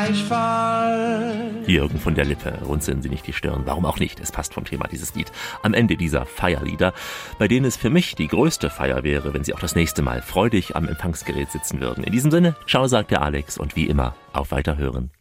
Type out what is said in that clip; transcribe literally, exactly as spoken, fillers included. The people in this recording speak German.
Gleichfall. Jürgen von der Lippe, runzeln Sie nicht die Stirn. Warum auch nicht? Es passt vom Thema dieses Lied. Am Ende dieser Feierlieder, bei denen es für mich die größte Feier wäre, wenn Sie auch das nächste Mal freudig am Empfangsgerät sitzen würden. In diesem Sinne, ciao, sagt der Alex und wie immer, auf Weiterhören.